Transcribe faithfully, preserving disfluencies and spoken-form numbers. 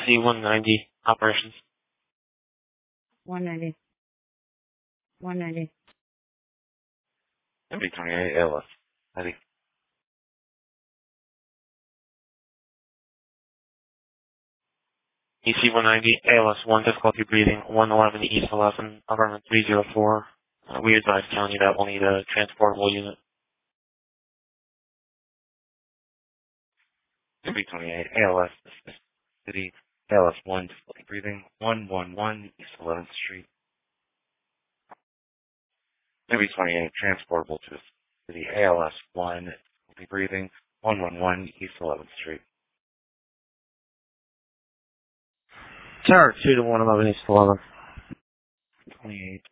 C one ninety, operations. one ninety. one ninety. M B twenty-eight, A L S. Eddie. E C one ninety, A L S one, difficulty breathing, one eleven East eleven, apartment three oh four. Uh, we advise telling you that we'll need a transportable unit. M B twenty-eight, A L S, this is City, A L S one, difficulty breathing, one eleven East eleventh Street. M B twenty-eight, transportable to City, A L S one, difficulty breathing, one eleven East eleventh Street. Tower two to one eleven East eleven. twenty-eight,